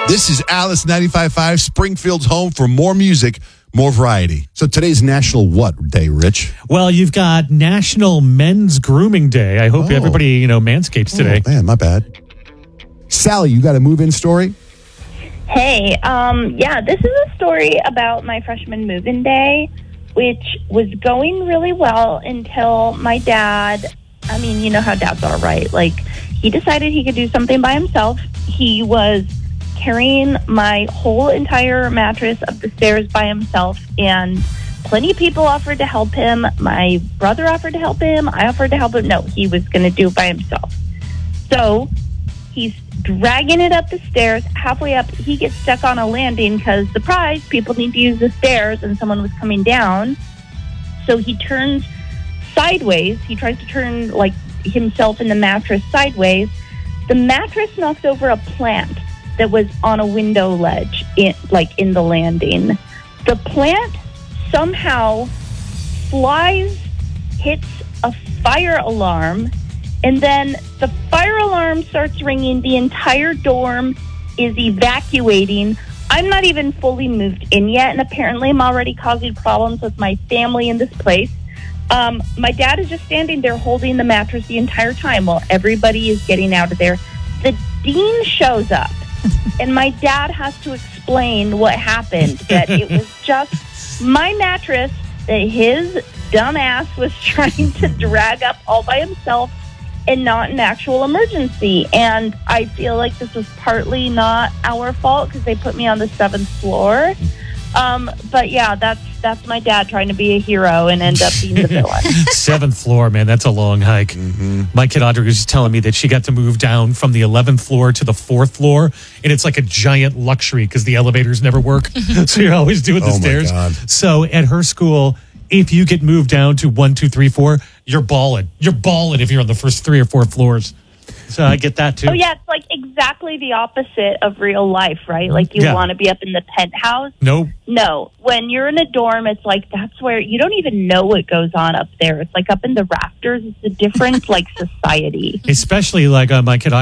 This is Alice 95.5, Springfield's home for more music, more variety. So today's National what day, Rich? Well, you've got National Men's Grooming Day. I hope everybody, manscapes today. Oh, man, my bad. Sally, you got a move-in story? Hey, this is a story about my freshman move-in day, which was going really well until my dad, you know how dads are, right? Like, he decided he could do something by himself. He was carrying my whole entire mattress up the stairs by himself, and plenty of people offered to help him. My brother offered to help him. I offered to help him. No, he was going to do it by himself. So he's dragging it up the stairs. Halfway up, he gets stuck on a landing because, surprise, people need to use the stairs, and someone was coming down. So he turns sideways. He tries to turn, himself in the mattress sideways. The mattress knocks over a plant that was on a window ledge in the landing. The plant somehow flies, hits a fire alarm, and then the fire alarm starts ringing. The entire dorm is evacuating. I'm not even fully moved in yet, and apparently I'm already causing problems with my family in this place. My dad is just standing there holding the mattress the entire time while everybody is getting out of there. The dean shows up, and my dad has to explain what happened, that it was just my mattress that his dumbass was trying to drag up all by himself and not an actual emergency. And I feel like this was partly not our fault because they put me on the 7th floor. But yeah, that's my dad trying to be a hero and end up being the villain. 7th floor, man, that's a long hike. Mm-hmm. My kid Audrey was just telling me that she got to move down from the 11th floor to the 4th floor, and it's like a giant luxury because the elevators never work. So you're always doing the stairs. My God. So at her school, if you get moved down to 1, 2, 3, 4, you're balling. You're balling if you're on the first 3 or 4 floors. So I get that too. Oh, yeah, it's like exactly the opposite of real life, right? Like you want to be up in the penthouse. Nope. No. When you're in a dorm, it's like that's where you don't even know what goes on up there. It's like up in the rafters. It's a different, society. Especially my kid